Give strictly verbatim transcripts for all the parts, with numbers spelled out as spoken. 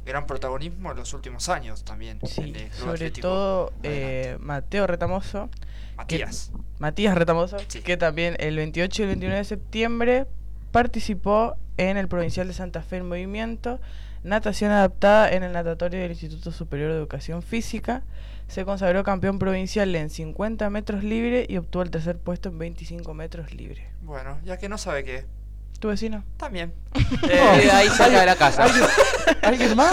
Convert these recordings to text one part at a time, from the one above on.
gran protagonismo en los últimos años también. Sí, en el Club sobre Atlético todo Adelante. eh, Mateo Retamoso. Matías. Que, Matías Retamoso, Sí. que también el veintiocho y el veintiuno de septiembre participó en el Provincial de Santa Fe en movimiento, natación adaptada en el natatorio del Instituto Superior de Educación Física. Se consagró campeón provincial en cincuenta metros libre y obtuvo el tercer puesto en veinticinco metros libre. Bueno, ya que no sabe qué. ¿Tu vecino? También. Eh, Eh, ahí cerca de la casa. ¿Alguien, ¿alguien más?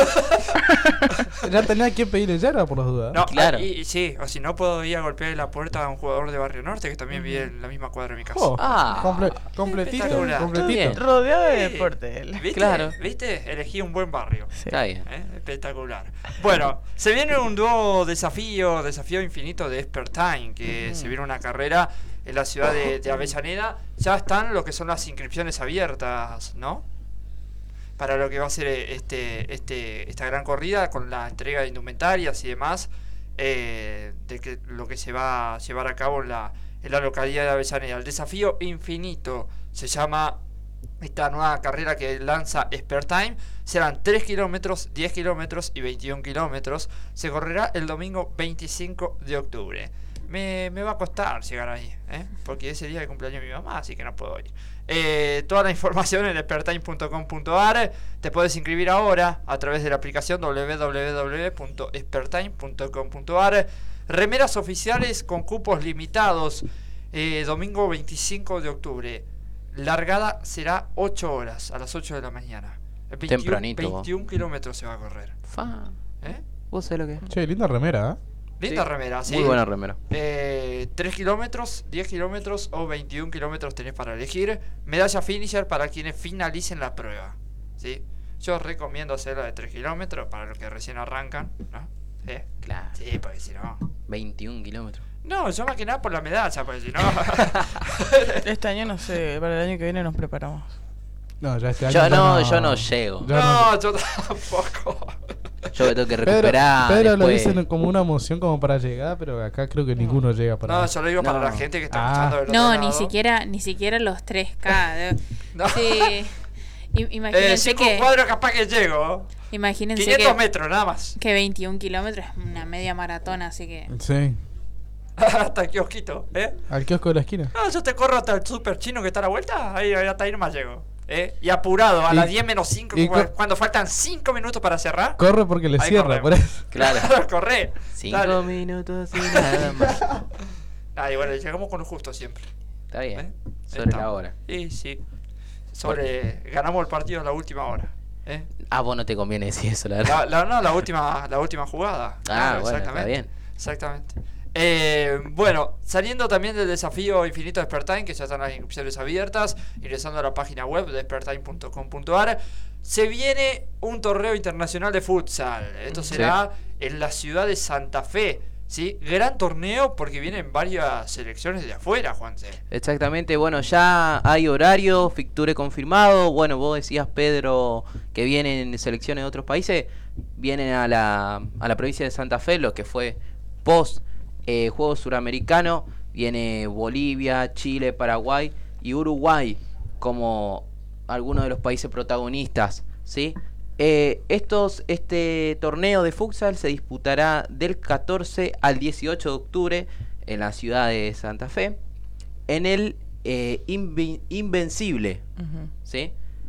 Ya tenía que pedirle yerba por las dudas. no, Claro. ah, y, y sí, o si no puedo ir a golpear la puerta a un jugador de Barrio Norte que también vive en la misma cuadra de mi casa. Oh, Ah. comple- completito, Espectacular. completito. Bien. Rodeado de Sí. deporte él. ¿Viste? Claro. ¿Viste? Elegí un buen barrio. Sí. Está bien. ¿Eh? Espectacular. Bueno, se viene un nuevo desafío, desafío infinito de Expert Time, que Ujú. se viene una carrera en la ciudad de, de Avellaneda. Ya están lo que son las inscripciones abiertas, ¿no? Para lo que va a ser este, este, esta gran corrida con la entrega de indumentarias y demás, eh, de que lo que se va a llevar a cabo en la, en la localidad de Avellaneda. El desafío infinito se llama esta nueva carrera que lanza Expert Time. Serán tres kilómetros, diez kilómetros y veintiún kilómetros. Se correrá el domingo veinticinco de octubre. Me, me va a costar llegar ahí, ¿eh? Porque ese día es el cumpleaños de mi mamá, así que no puedo ir. Eh, toda la información en experttime punto com punto a r. Te puedes inscribir ahora a través de la aplicación doble u doble u doble u punto experttime punto com punto a r. Remeras oficiales con cupos limitados. Eh, domingo veinticinco de octubre. Largada será ocho horas, a las ocho de la mañana. veintiún, Tempranito. veintiún kilómetros se va a correr. Fa. ¿Eh? ¿Vos sabés lo que es? Che, linda remera, ¿eh? Linda Sí. remera, sí. Muy buena remera. Eh, tres kilómetros, diez kilómetros o veintiún kilómetros tenés para elegir. Medalla finisher para quienes finalicen la prueba, ¿sí? Yo recomiendo hacer la de tres kilómetros para los que recién arrancan, ¿no? ¿Sí? Claro. Sí, porque si no... veintiún kilómetros. No, yo más que nada por la medalla, porque si no... Este año no sé, para el año que viene nos preparamos. No, ya este año Yo ya no, yo no llego. Ya no, yo tampoco. Yo me tengo que Pedro, recuperar. Pedro lo después. dicen como una emoción como para llegar, pero acá creo que ninguno llega para. No, yo lo digo para No. la gente que está Ah. escuchando del otro No, lado. ni siquiera, ni siquiera los tres K. de- No. Sí. I- Eh, Imagínense cinco que, cuadros capaz que llego. imagínense quinientos que, metros, nada más. que veintiún kilómetros es una media maratona, así que... Sí, Hasta el kiosquito, ¿eh? al kiosco de la esquina. No, yo te corro hasta el super chino que está a la vuelta. Ahí, ahí hasta ahí nomás llego. ¿Eh? Y apurado, a Y- las diez menos cinco, y cuando, co- cuando faltan cinco minutos para cerrar. Corre porque le Ahí cierra, corremos. por eso. Claro. Corre. Cinco Dale. minutos y nada más. Ah, y bueno, llegamos con lo justo siempre. Está bien. ¿Eh? Sobre Está. la hora. Sí, sí. Sobre. Ganamos el partido a la última hora. ¿Eh? Ah, vos no te conviene decir eso, la verdad. La, la- no, la última, la última jugada. Ah, Claro, bueno, está bien. Exactamente. Eh, bueno, saliendo también del desafío infinito de Expert Time, que ya están las inscripciones abiertas, ingresando a la página web de experttime punto com punto a r, se viene un torneo internacional de futsal. Esto Sí. será en la ciudad de Santa Fe. ¿Sí? Gran torneo porque vienen varias selecciones de afuera, Juanse. Exactamente, bueno, ya hay horario, Ficture confirmado. Bueno, vos decías, Pedro, que vienen selecciones de otros países. Vienen a la, a la provincia de Santa Fe, lo que fue post eh, Juego Suramericano. Viene Bolivia, Chile, Paraguay y Uruguay como algunos de los países protagonistas, ¿sí? Eh, estos, este torneo de futsal se disputará del catorce al dieciocho de octubre en la ciudad de Santa Fe, en el eh, Invi- Invencible, Ujú. ¿sí?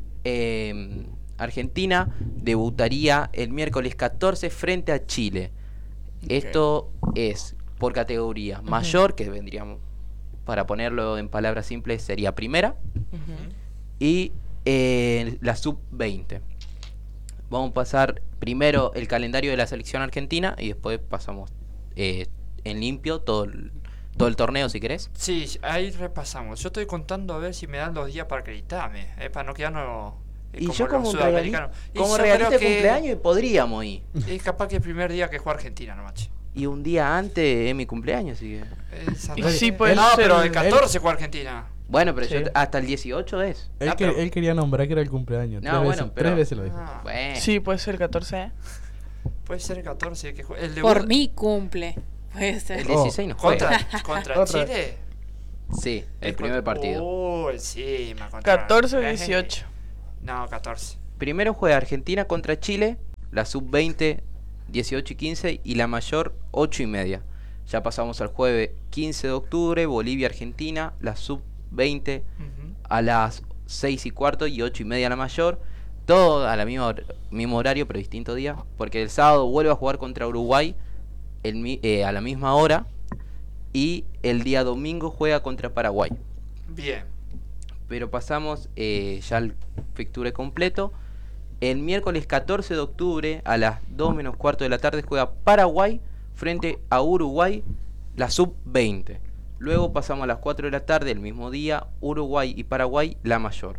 Eh, Argentina debutaría el miércoles catorce frente a Chile. Ok. Esto es por categoría mayor, que vendríamos, para ponerlo en palabras simples, sería primera, Ujú. y eh, la sub veinte. Vamos a pasar primero el calendario de la selección argentina y después pasamos eh, en limpio todo el, todo el torneo, si querés. Sí, ahí repasamos. Yo estoy contando a ver si me dan los días para acreditarme, eh, para no quedarnos eh, Y como yo los como sudamericanos. regalista, Y como yo regalista creo de que cumpleaños podríamos ir. Es capaz que el primer día que juega Argentina, no macho. Y un día antes es mi cumpleaños, así que... Eh, Santa Y Fe. sí, puede no, ser pero el el- catorce juega Argentina. Bueno, pero Sí. yo t- hasta el dieciocho es. Él, Ah, que- pero- él quería nombrar que era el cumpleaños. No, tres, bueno, veces, pero- tres veces lo dijo. Ah, Bueno. Sí, puede ser el catorce. ¿eh? puede ser el catorce que juega. El debut Por mi cumple. Puede ser. El Oh. dieciséis no juega. contra, contra Otra. Chile. Sí, el Es primer contra- partido. Oh, encima. Contra... catorce o Eh, dieciocho. No, catorce. Primero juega Argentina contra Chile, la sub veinte dieciocho y quince y la mayor ocho y media. Ya pasamos al jueves quince de octubre, Bolivia-Argentina, la sub veinte Ujú. a las seis y cuarto y ocho y media la mayor. Todo a la misma hor- mismo horario, pero distinto día. Porque el sábado vuelve a jugar contra Uruguay el mi- eh, a la misma hora. Y el día domingo juega contra Paraguay. Bien. Pero pasamos eh, ya al fixture completo. El miércoles catorce de octubre a las dos menos cuarto de la tarde juega Paraguay frente a Uruguay, la sub veinte. Luego pasamos a las cuatro de la tarde, el mismo día, Uruguay y Paraguay, la mayor.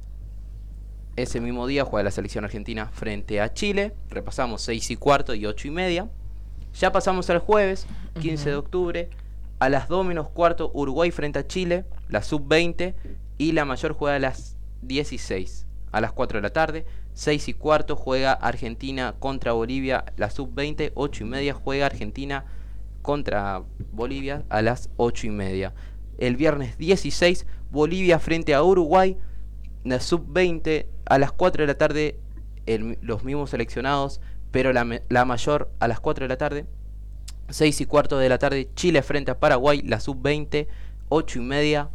Ese mismo día juega la selección argentina frente a Chile. Repasamos seis y cuarto y ocho y media. Ya pasamos al jueves, quince de octubre, a las dos menos cuarto, Uruguay frente a Chile, la sub veinte. Y la mayor juega a las dieciséis, a las cuatro de la tarde. seis y cuarto juega Argentina contra Bolivia, la sub veinte. ocho y media juega Argentina contra Bolivia a las ocho y media. El viernes dieciséis, Bolivia frente a Uruguay, la sub veinte. A las cuatro de la tarde, el- los mismos seleccionados, pero la, me- la mayor a las cuatro de la tarde. seis y cuarto de la tarde, Chile frente a Paraguay, la sub veinte. ocho y media,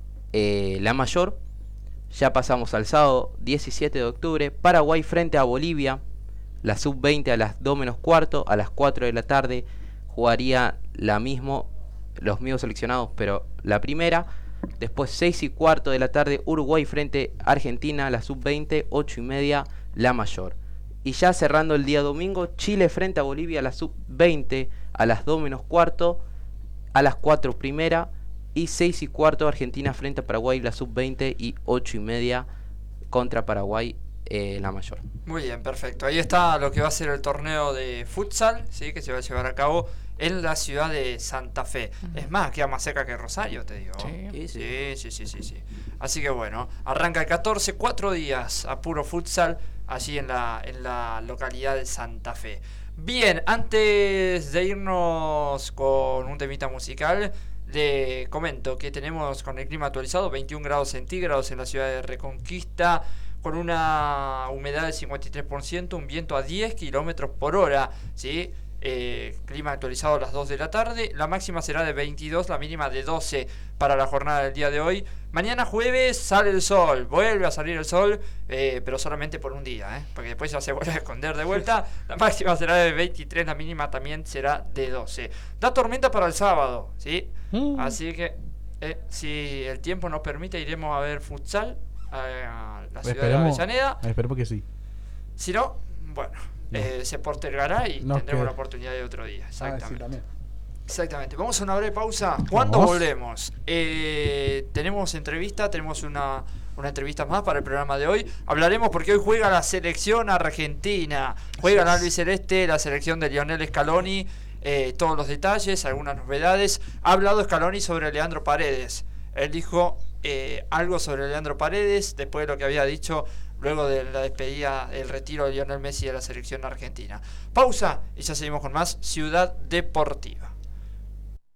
eh, la mayor. Ya pasamos al sábado diecisiete de octubre, Paraguay frente a Bolivia, la sub veinte a las dos menos cuarto. A las cuatro de la tarde jugaría la mismo, los mismos seleccionados, pero la primera. Después seis y cuarto de la tarde, Uruguay frente a Argentina, la sub veinte. ocho y media, la mayor. Y ya cerrando el día domingo, Chile frente a Bolivia, la sub veinte a las dos menos cuarto. A las cuatro primera. Y seis y cuarto, Argentina frente a Paraguay, la sub veinte. Y ocho y media contra Paraguay, eh, la mayor. Muy bien, perfecto. Ahí está lo que va a ser el torneo de futsal, ¿sí? Que se va a llevar a cabo en la ciudad de Santa Fe. Es más, queda más cerca que Rosario, te digo. Sí. Sí, sí, sí, sí, sí. Así que bueno, arranca el catorce, cuatro días a puro futsal allí en la, en la localidad de Santa Fe. Bien, antes de irnos con un temita musical, le comento que tenemos con el clima actualizado veintiún grados centígrados en la ciudad de Reconquista, con una humedad del cincuenta y tres por ciento, un viento a diez kilómetros por hora, ¿sí? Eh, clima actualizado a las dos de la tarde, la máxima será de veintidós, la mínima de doce para la jornada del día de hoy. Mañana jueves sale el sol, vuelve a salir el sol, eh, pero solamente por un día, ¿eh? Porque después ya se vuelve a esconder de vuelta. La máxima será de veintitrés, la mínima también será de doce. Da tormenta para el sábado, ¿sí? Mm. Así que eh, si el tiempo nos permite, iremos a ver futsal a la ciudad Esperemos, de Avellaneda. esperemos que sí. Si no, bueno, No. eh, se postergará y Nos tendremos queda- la oportunidad de otro día. Ah, sí, Exactamente. también. Exactamente. Vamos a una breve pausa. ¿Cuándo Vamos. volvemos? Eh, tenemos entrevista, tenemos una, una entrevista más para el programa de hoy. Hablaremos porque hoy juega la selección argentina. Juega la albiceleste, la selección de Lionel Scaloni. Eh, todos los detalles, algunas novedades. Ha hablado Scaloni sobre Leandro Paredes. Él dijo eh, algo sobre Leandro Paredes después de lo que había dicho luego de la despedida, el retiro de Lionel Messi de la selección argentina. Pausa y ya seguimos con más Ciudad Deportiva.